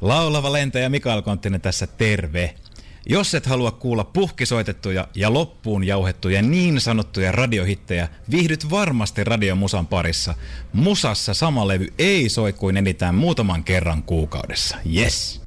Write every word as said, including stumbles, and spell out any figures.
Laulava lentäjä Mikael Konttinen tässä, terve. Jos et halua kuulla puhkisoitettuja ja loppuun jauhettuja niin sanottuja radiohittejä, viihdyt varmasti radiomusan parissa. Musassa sama levy ei soi kuin enintään muutaman kerran kuukaudessa. Yes!